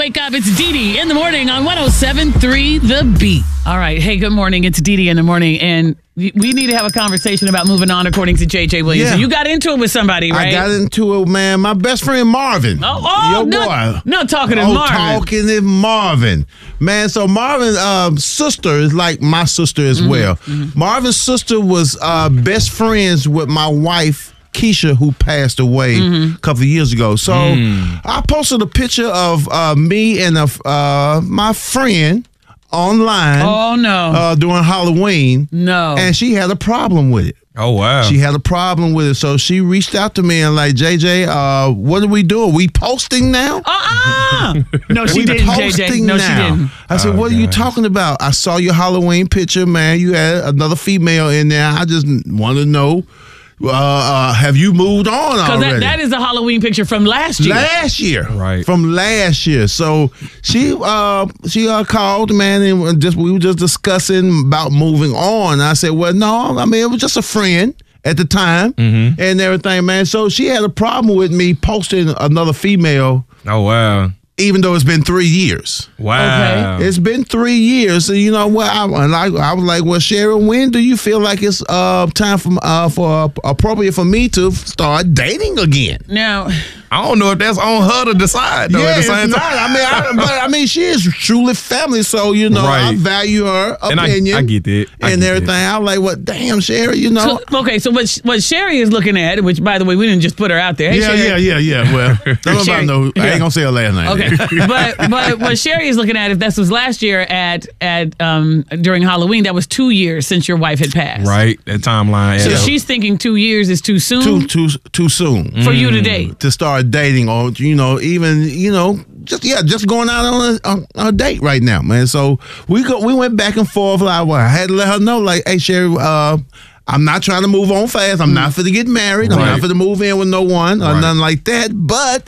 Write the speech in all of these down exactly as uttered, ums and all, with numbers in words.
Wake up. It's Dee Dee in the morning on one oh seven point three The Beat. All right. Hey, good morning. It's Dee Dee in the morning. And we need to have a conversation about moving on, according to J J Williams. Yeah. You got into it with somebody, right? I got into it, man. My best friend Marvin. Oh, oh Your no, boy. no talking to oh, Marvin. talking to Marvin. Man, so Marvin's um, sister is like my sister as mm-hmm, well. Mm-hmm. Marvin's sister was uh, best friends with my wife, Keisha, who passed away mm-hmm. a couple of years ago. So Mm. I posted a picture of uh, me and a, uh, my friend online Oh, no. uh, during Halloween. No. And she had a problem with it. Oh, wow. She had a problem with it. So she reached out to me and like, J J, uh, what are we doing? We posting now? Uh-uh. No, she we didn't, J J. posting No, now. she didn't. I said, Oh, what are you gosh. talking about? I saw your Halloween picture, man. You had another female in there. I just want to know, uh, uh, have you moved on Because already? that, that is a Halloween picture from last year. Last year, Right. From last year. So she uh she uh called, man, and just we were just discussing about moving on. I said, well, no, I mean it was just a friend at the time Mm-hmm. and everything, man. So she had a problem with me posting another female, Oh, wow. even though it's been three years. Wow. It's been three years, so you know what? I, and I, I was like, well, Sharon, when do you feel like it's uh time for uh for uh, appropriate for me to start dating again? Now, I don't know if that's on her to decide, though, Yeah, at the it's same not. time. I mean, I, but I mean, she is truly family, so you know, I Right. value her And I- opinion I get that. I and get everything. that. Oh. I'm like, what? Damn, Sherry, you know. so, okay, so what, what Sherry is looking at, which, by the way, we didn't just put her out there. Hey, yeah, Sherry. yeah, yeah, yeah. Well, don't Sherry- nobody know. I ain't gonna say her last name. Okay, but but what Sherry is looking at, if this was last year at at um during Halloween, that was two years since your wife had passed. Right. That timeline. So yeah. she's thinking two years is too soon Too, too, too soon for you to date. to start dating, or you know, even you know, just yeah, just going out on a, on a date right now, man. So we go, we went back and forth. Like, well, I had to let her know, like, hey, Sherry, uh, I'm not trying to move on fast. I'm not for to get married. I'm not Right. for to move in with no one or Right. nothing like that. But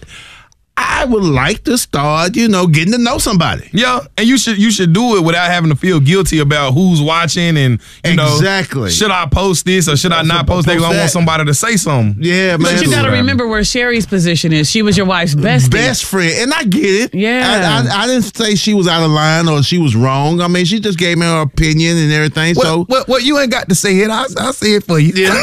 I would like to start, you know, getting to know somebody. Yeah, and you should you should do it without having to feel guilty about who's watching and you know Exactly. should I post this or should I not post that? 'Cause I that. want somebody to say something. Yeah, man. But you got to Right. remember where Sherry's position is. She was your wife's bestie. Best friend, and I get it. Yeah. I, I, I didn't say she was out of line or she was wrong. I mean, she just gave me her opinion and everything. Well, so well, well, you ain't got to say it. I'll, I'll say it for you. Yeah.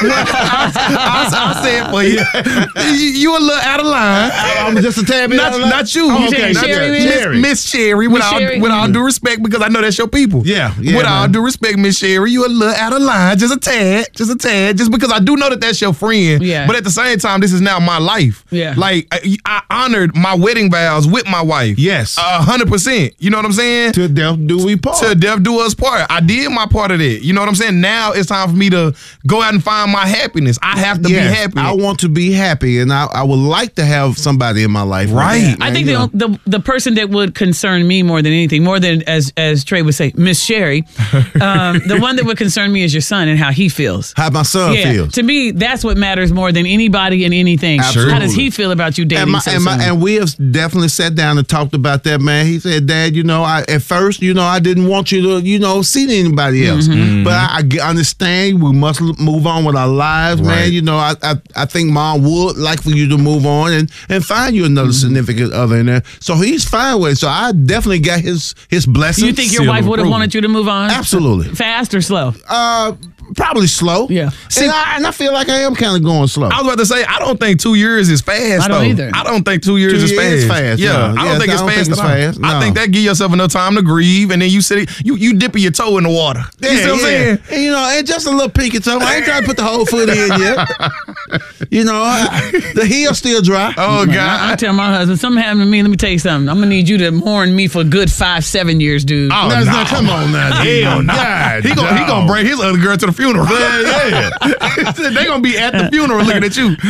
I'll, I'll say it for you. you. You a little out of line. I'm just a tad bit out Not, of line. not you. Oh, You saying Not Sherry Miss- is? Sherry. Miss Sherry. With, all, Sherry? with all due respect, because I know that's your people. Yeah, yeah, With all man. due respect, Miss Sherry, you a little out of line. Just a tad. Just a tad. Just because I do know that that's your friend. Yeah. But at the same time, this is now my life. Yeah. Like, I, I honored my wedding vows with my wife. Yes. A hundred percent. You know what I'm saying? To death do we part. To death do us part. I did my part of that. You know what I'm saying? Now it's time for me to go out and find my happiness. I have to Yes, be happy. I want to be happy, and I, I would like to have somebody in my life. Right. I think the, the the person that would concern me more than anything, more than as as Trey would say, Miss Sherry, um, the one that would concern me is your son and how he feels. how my son Yeah, feels. to me, that's what matters more than anybody and anything. Absolutely. How does he feel about you dating And, my, so and, my, soon? and we have definitely sat down and talked about that, man. He said, Dad, you know, I at first, you know, I didn't want you to, you know, see anybody else. Mm-hmm. But I, I g- understand we must l- move on with our lives, man. Right. You know, I, I I think Mom would like for you to move on and, and find you another Mm-hmm. significant other in there. So he's fine with it. So I definitely got his his blessing. you think your seal wife of would have approval. wanted you to move on? Absolutely. Fast or slow? Uh, probably slow. Yeah. and, I, and I feel like I am kind of going slow. I was about to say, I don't think two years is fast. I don't though. either. I don't think two years Two is years fast. fast, Yeah, no. I don't Yes, think I it's don't fast think it's at all. fast, I no. think that give yourself enough time to grieve, and then you sit, you you dipping your toe in the water. You see what I'm saying? And, you know, and just a little pinky toe. I ain't trying to put the whole foot in yet. You know, I, the heel still dry. Oh I, I God. tell my husband, something happened to me. Let me tell you something. I'm gonna need you to mourn me for a good five, seven years, dude. Oh, Now, no. now, come on now. Hell no. God, He gonna he gonna dog. bring his other girl to the funeral. Yeah, yeah. They gonna be at the funeral looking at you.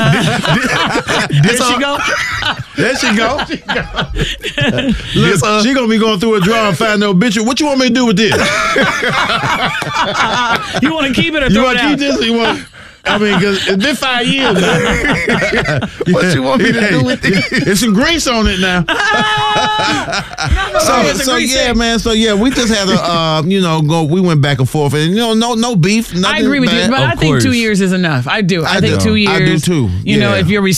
There she go. There she go. This, uh, She gonna be going through a drawer and find no bitch. What you want me to do with this? You want to keep it or You throw want it to out? keep this? Or you want? I mean, because it's been five years now. What you want me to do with this? There's some grease on it now. so, it's a so grease yeah, thing. man. So yeah, we just had a, uh, you know, go. We went back and forth, and you know, no, no beef. I Nothing agree with you, bad. but I Of think two course. years is enough. I do. I, I think do. two years. I do too. You know, Yeah. if you're